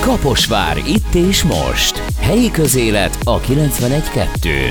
Kaposvár itt és most. Helyi közélet a 91.2-n.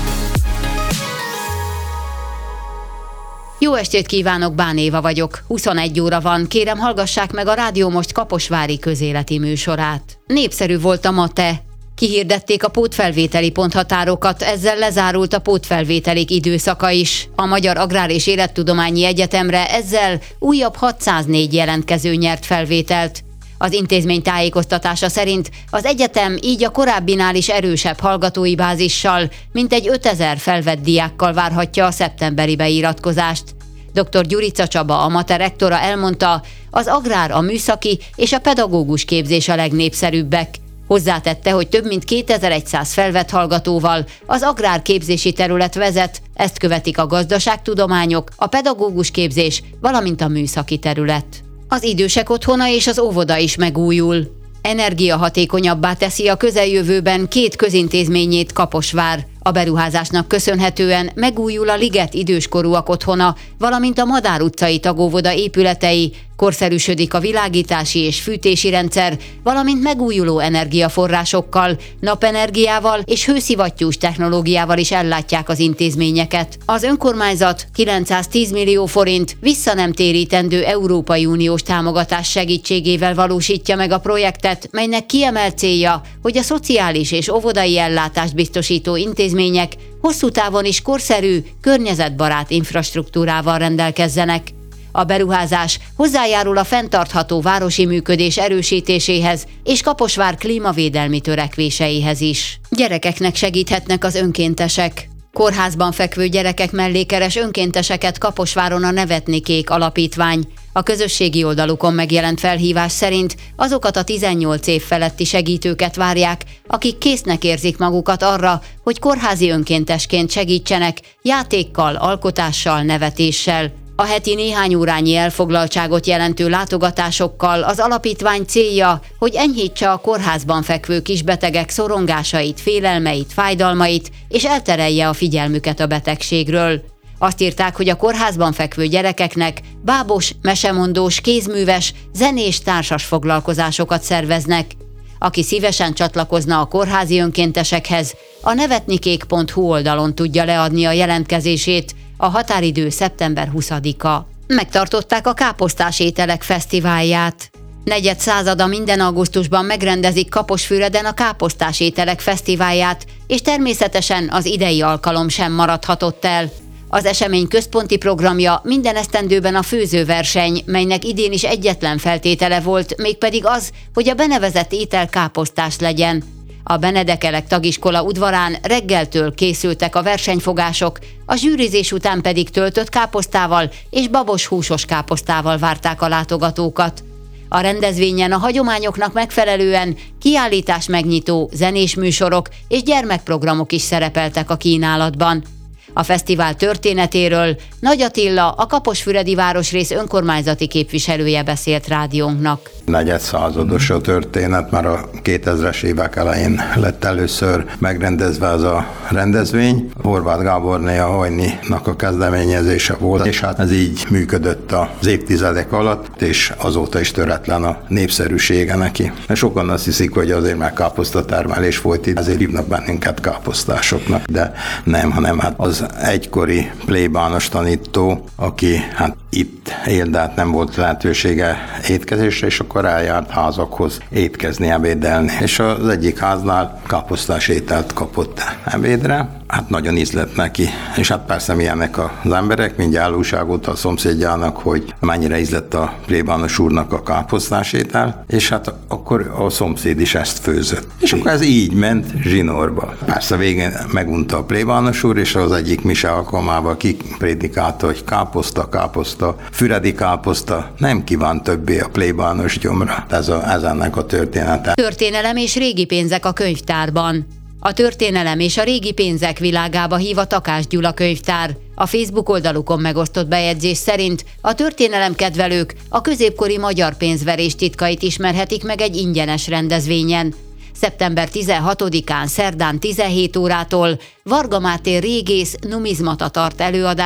Jó estét kívánok, Bán Éva vagyok. 21 óra van, kérem hallgassák meg a Rádió Most kaposvári közéleti műsorát. Népszerű volt a MATE. Kihirdették a pótfelvételi ponthatárokat, ezzel lezárult a pótfelvételik időszaka is. A Magyar Agrár és Élettudományi Egyetemre ezzel újabb 604 jelentkező nyert felvételt. Az intézmény tájékoztatása szerint az egyetem így a korábbinál is erősebb hallgatói bázissal, mintegy 5000 felvett diákkal várhatja a szeptemberi beiratkozást. Dr. Gyurica Csaba, a MATE rektora elmondta, az agrár, a műszaki és a pedagógus képzés a legnépszerűbbek. Hozzátette, hogy több mint 2100 felvett hallgatóval az agrárképzési terület vezet, ezt követik a gazdaságtudományok, a pedagógus képzés, valamint a műszaki terület. Az idősek otthona és az óvoda is megújul. Energiahatékonyabbá teszi a közeljövőben 2 közintézményét Kaposvár. A beruházásnak köszönhetően megújul a Liget időskorúak otthona, valamint a Madár utcai tagóvoda épületei, korszerűsödik a világítási és fűtési rendszer, valamint megújuló energiaforrásokkal, napenergiával és hőszivattyús technológiával is ellátják az intézményeket. Az önkormányzat 910 millió forint visszanemtérítendő Európai Uniós támogatás segítségével valósítja meg a projektet, melynek kiemelt célja, hogy a szociális és óvodai ellátást biztosító intézmények hosszú távon is korszerű, környezetbarát infrastruktúrával rendelkezzenek. A beruházás hozzájárul a fenntartható városi működés erősítéséhez és Kaposvár klímavédelmi törekvéseihez is. Gyerekeknek segíthetnek az önkéntesek. Kórházban fekvő gyerekek mellé keres önkénteseket Kaposváron a Nevetnikék alapítvány. A közösségi oldalukon megjelent felhívás szerint azokat a 18 év feletti segítőket várják, akik késznek érzik magukat arra, hogy kórházi önkéntesként segítsenek játékkal, alkotással, nevetéssel. A heti néhány órányi elfoglaltságot jelentő látogatásokkal az alapítvány célja, hogy enyhítse a kórházban fekvő kisbetegek szorongásait, félelmeit, fájdalmait, és elterelje a figyelmüket a betegségről. Azt írták, hogy a kórházban fekvő gyerekeknek bábos, mesemondós, kézműves, zenés társas foglalkozásokat szerveznek. Aki szívesen csatlakozna a kórházi önkéntesekhez, a nevetnikék.hu oldalon tudja leadni a jelentkezését, a határidő szeptember 20-a. Megtartották a káposztás ételek fesztiválját. Negyedszázada minden augusztusban megrendezik Kaposfüreden a káposztás ételek fesztiválját, és természetesen az idei alkalom sem maradhatott el. Az esemény központi programja minden esztendőben a főzőverseny, melynek idén is egyetlen feltétele volt, mégpedig az, hogy a benevezett étel káposztás legyen. A Benedekelek tagiskola udvarán reggeltől készültek a versenyfogások, a zsűrizés után pedig töltött káposztával és babos húsos káposztával várták a látogatókat. A rendezvényen a hagyományoknak megfelelően kiállítás megnyitó, zenés műsorok és gyermekprogramok is szerepeltek a kínálatban. A fesztivál történetéről Nagy Attila, a Kaposfüredi városrész önkormányzati képviselője beszélt rádiónknak. Negyedszázados a történet, már a 2000-es évek elején lett először megrendezve az a rendezvény. Horváth Gáborné a Hajninak a kezdeményezése volt, és hát ez így működött az évtizedek alatt, és azóta is töretlen a népszerűsége neki. Sokan azt hiszik, hogy azért már káposztatermelés volt itt, ezért hívnak bennünket káposztásoknak, de nem, hanem hát az egykori plébános tanító, aki hát itt élt, de hát nem volt lehetősége étkezésre, és akkor eljárt házakhoz étkezni, ebédelni. És az egyik háznál káposztás ételt kapott ebédre, hát nagyon ízlett neki. És hát persze milyenek az emberek, mindjárt elúságolt a szomszédjának, hogy mennyire ízlett a plébános úrnak a káposztás étel, és hát akkor a szomszéd is ezt főzött. És akkor ez így ment zsinórba. Persze végén megunta a plébános úr, és az egyik mise alkalmával kiprédikálta, hogy káposzta, füredi káposzta, nem kíván többé a plébános gyomra. Ez ennek a története. Történelem és régi pénzek a könyvtárban. A történelem és a régi pénzek világába hív a Takás Gyula könyvtár. A Facebook oldalukon megosztott bejegyzés szerint a történelemkedvelők a középkori magyar pénzverés titkait ismerhetik meg egy ingyenes rendezvényen. Szeptember 16-án szerdán 17 órától Varga Máté régész numizmata tart előadást,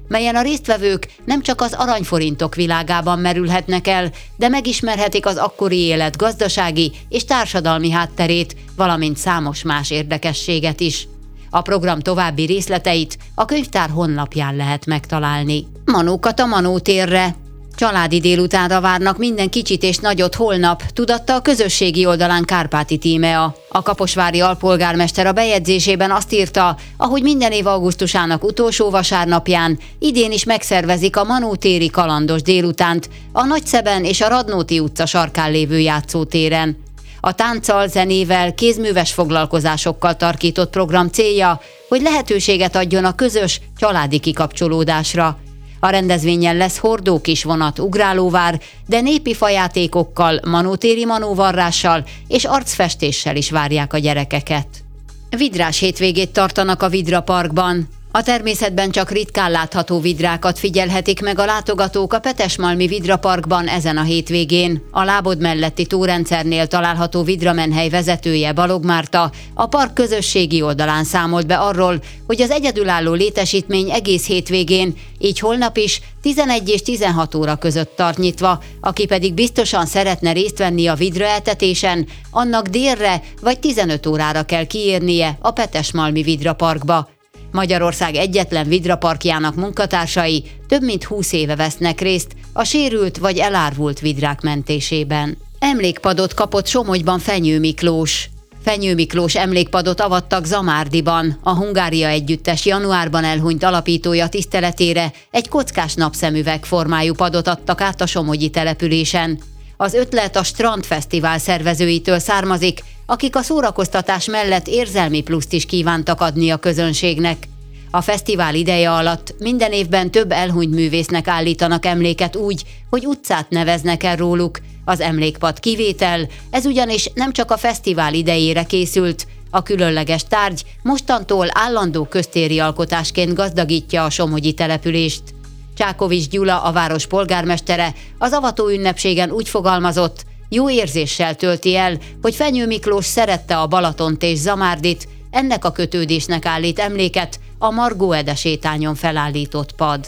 melyen a résztvevők nem csak az aranyforintok világában merülhetnek el, de megismerhetik az akkori élet gazdasági és társadalmi hátterét, valamint számos más érdekességet is. A program további részleteit a könyvtár honlapján lehet megtalálni. Manókat a Manó térre. Családi délutánra várnak minden kicsit és nagyot holnap, tudatta a közösségi oldalán Kárpáti Tímea. A kaposvári alpolgármester a bejegyzésében azt írta, ahogy minden év augusztusának utolsó vasárnapján, idén is megszervezik a Manó téri kalandos délutánt a Nagyszeben és a Radnóti utca sarkán lévő játszótéren. A tánccal, zenével, kézműves foglalkozásokkal tarkított program célja, hogy lehetőséget adjon a közös, családi kikapcsolódásra. A rendezvényen lesz hordókis vonat, ugrálóvár, de népi fajátékokkal, manótéri manóvarrással és arcfestéssel is várják a gyerekeket. Vidrás hétvégét tartanak a Vidra Parkban. A természetben csak ritkán látható vidrákat figyelhetik meg a látogatók a Petesmalmi Vidra Parkban ezen a hétvégén. A lábod melletti tórendszernél található vidramenhely vezetője, Balog Márta, a park közösségi oldalán számolt be arról, hogy az egyedülálló létesítmény egész hétvégén, így holnap is 11 és 16 óra között tart nyitva, aki pedig biztosan szeretne részt venni a vidraeltetésen, annak délre vagy 15 órára kell kiérnie a Petesmalmi Vidra Parkba. Magyarország egyetlen vidraparkjának munkatársai több mint 20 éve vesznek részt a sérült vagy elárvult vidrák mentésében. Emlékpadot kapott Somogyban Fenyő Miklós. Fenyő Miklós emlékpadot avattak Zamárdiban. A Hungária Együttes januárban elhunyt alapítója tiszteletére egy kockás napszemüveg formájú padot adtak át a somogyi településen. Az ötlet a Strandfesztivál szervezőitől származik, akik a szórakoztatás mellett érzelmi pluszt is kívántak adni a közönségnek. A fesztivál ideje alatt minden évben több elhunyt művésznek állítanak emléket úgy, hogy utcát neveznek el róluk. Az emlékpad kivétel, ez ugyanis nem csak a fesztivál idejére készült, a különleges tárgy mostantól állandó köztéri alkotásként gazdagítja a somogyi települést. Csákovics Gyula, a város polgármestere, az avató ünnepségen úgy fogalmazott, jó érzéssel tölti el, hogy Fenyő Miklós szerette a Balatont és Zamárdit, ennek a kötődésnek állít emléket a Margó Ede sétányon felállított pad.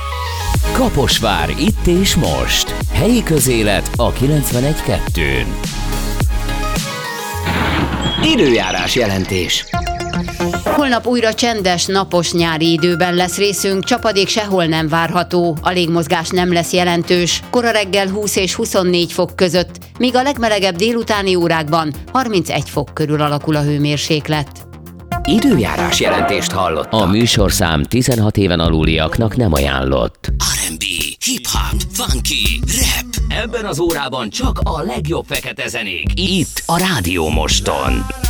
Kaposvár itt és most. Helyi közélet a 91.2-n. Időjárás jelentés. Holnap újra csendes, napos nyári időben lesz részünk, csapadék sehol nem várható, a légmozgás nem lesz jelentős, kora reggel 20 és 24 fok között, míg a legmelegebb délutáni órákban 31 fok körül alakul a hőmérséklet. Időjárás jelentést hallott. A műsorszám 16 éven aluliaknak nem ajánlott. R&B, hip-hop, funky, rap. Ebben az órában csak a legjobb fekete zenék. Itt a Rádió Moston.